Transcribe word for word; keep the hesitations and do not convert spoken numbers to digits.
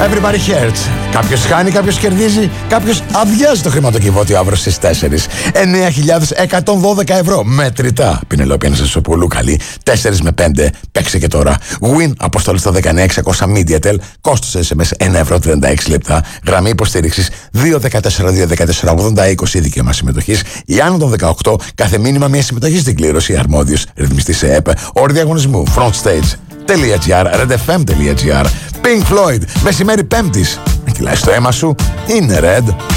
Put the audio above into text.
Everybody hurts. Κάποιος χάνει, κάποιος κερδίζει, κάποιος αδειάζει το χρηματοκιβώτιο αύριο στις τέσσερις. εννέα χιλιάδες εκατόν δώδεκα ευρώ. Μετρητά. Πινελόπη Αναστασοπούλου, καλή. τέσσερα με πέντε. Παίξε και τώρα. Win αποστολή στο δεκαεννέα εξακόσια Mediatel. Κόστος ες εμ ες ένα ευρώ τριάντα έξι λεπτά. Γραμμή υποστήριξης δύο δεκατέσσερα δύο δεκατέσσερα ογδόντα είκοσι. Δικαίωμα συμμετοχής. Η άνω των δεκαοκτώ. Κάθε μήνυμα μια συμμετοχή στην κλήρωση. Αρμόδιος ρυθμιστής σε ΕΠ. Όρη διαγωνισμού. frontstage.gr, redfm.gr. Pink Floyd, μεσημέρι Πέμπτης. Να κυλάει στο αίμα σου, είναι Red.